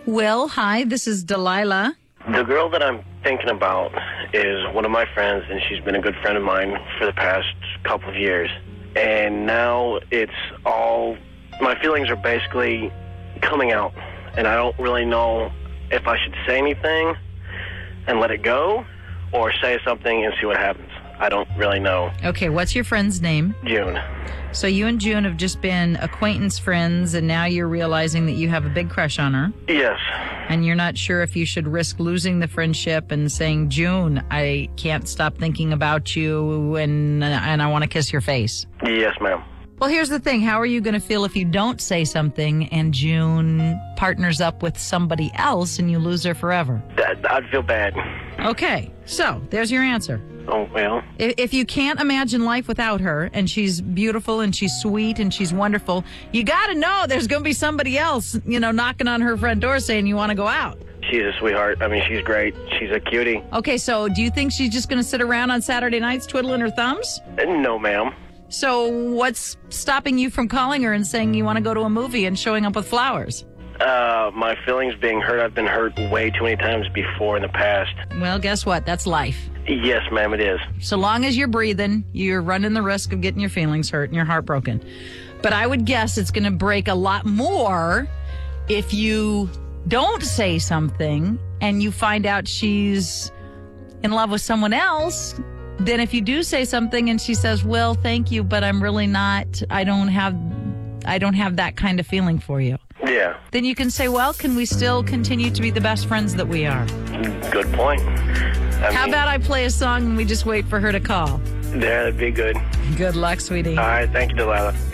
Will, hi, this is Delilah. The girl that I'm thinking about is one of my friends, and she's been a good friend of mine for the past couple of years. And now it's all, my feelings are basically coming out, and I don't really know if I should say anything and let it go or say something and see what happens. I don't really know. Okay, what's your friend's name? June. So you and June have just been acquaintance friends, and now you're realizing that you have a big crush on her. Yes. And you're not sure if you should risk losing the friendship and saying, June, I can't stop thinking about you, and I want to kiss your face. Yes, ma'am. Well, here's the thing. How are you going to feel if you don't say something and June partners up with somebody else and you lose her forever? I'd feel bad. Okay, so there's your answer. Oh, well. If you can't imagine life without her, and she's beautiful and she's sweet and she's wonderful, you got to know there's going to be somebody else, knocking on her front door saying you want to go out. She's a sweetheart. I mean, she's great. She's a cutie. Okay, so do you think she's just going to sit around on Saturday nights twiddling her thumbs? No, ma'am. So what's stopping you from calling her and saying you want to go to a movie and showing up with flowers? My feelings being hurt. I've been hurt way too many times before in the past. Well, guess what? That's life. Yes, ma'am, it is. So long as you're breathing, you're running the risk of getting your feelings hurt and your heart broken. But I would guess it's going to break a lot more if you don't say something and you find out she's in love with someone else than if you do say something and she says, well, thank you, but I'm really not, I don't have that kind of feeling for you. Yeah. Then you can say, well, can we still continue to be the best friends that we are? Good point. How about I play a song and we just wait for her to call? Yeah, that'd be good. Good luck, sweetie. All right. Thank you, Delilah.